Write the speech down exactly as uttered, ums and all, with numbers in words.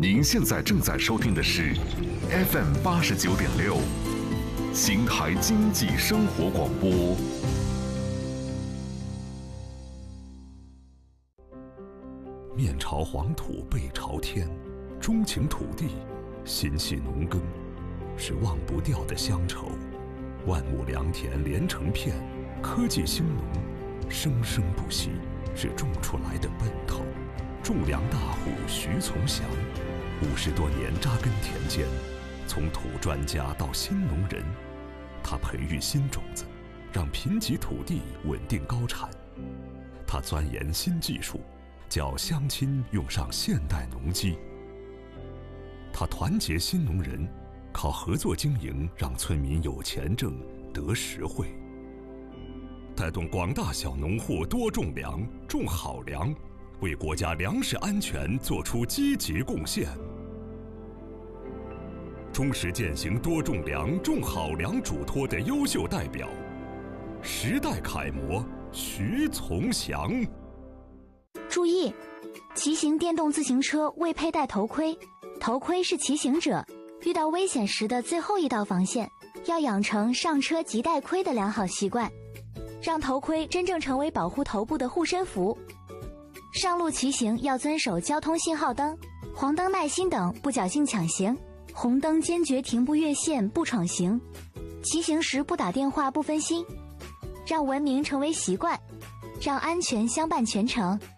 您现在正在收听的是 F M 八十九点六，邢台经济生活广播。 面朝黄土背朝天，钟情土地，心系农耕，是忘不掉的乡愁。万亩良田连成片，科技兴农，生生不息，是种出来的奔头。种粮大户徐从祥，五十多年扎根田间，从土专家到新农人，他培育新种子，让贫瘠土地稳定高产。他钻研新技术，叫乡亲用上现代农机。他团结新农人，靠合作经营让村民有钱挣得实惠，带动广大小农户多种粮，种好粮，为国家粮食安全做出积极贡献。忠实践行多种粮、种好粮嘱托的优秀代表，时代楷模徐从祥。 注意，骑行电动自行车未佩戴头盔，头盔是骑行者遇到危险时的最后一道防线，要养成上车即戴盔的良好习惯，让头盔真正成为保护头部的护身符。上路骑行要遵守交通信号灯、黄灯耐心等，不侥幸抢行，红灯坚决停步越线不闯行，骑行时不打电话不分心，让文明成为习惯，让安全相伴全程。